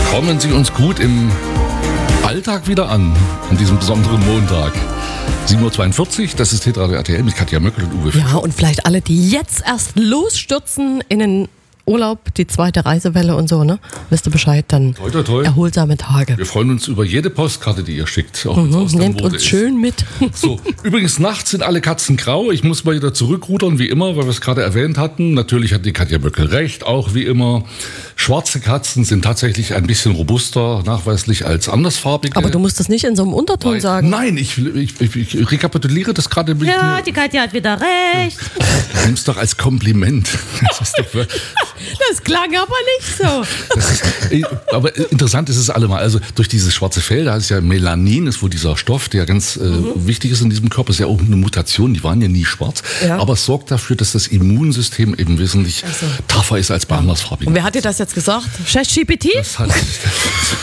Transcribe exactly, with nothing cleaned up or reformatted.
Kommen Sie uns gut im Alltag wieder an, an diesem besonderen Montag. sieben Uhr zweiundvierzig, das ist Hitradio R T L mit Katja Möckel und Uwe Fisch. Ja, und vielleicht alle, die jetzt erst losstürzen in den Urlaub, die zweite Reisewelle und so, ne? Wisst ihr Bescheid, dann Toi, toi, toi. erholsame Tage. Wir freuen uns über jede Postkarte, die ihr schickt. Auch wenn's Mhm, aus der nehmt Mode uns ist. schön mit. So, übrigens, nachts sind alle Katzen grau. Ich muss mal wieder zurückrudern, wie immer, weil wir es gerade erwähnt hatten. Natürlich hat die Katja Möckel recht, auch wie immer. Schwarze Katzen sind tatsächlich ein bisschen robuster, nachweislich, als andersfarbige. Aber du musst das nicht in so einem Unterton Nein, sagen. Nein, ich, ich, ich, ich rekapituliere das gerade. mit Ja, mir. die Katja hat wieder recht. Nimm es doch als Kompliment. Das ist doch, Das klang aber nicht so. das ist, aber interessant ist es allemal. Also durch dieses schwarze Fell, da ist ja Melanin, ist wohl dieser Stoff, der ganz äh, Mhm. wichtig ist in diesem Körper. Ist ja auch eine Mutation, die waren ja nie schwarz. Ja. Aber es sorgt dafür, dass das Immunsystem eben wesentlich Ach so. tougher ist als bei andersfarbigen. Und wer hat dir das jetzt gesagt? ChatGPT? Das hat,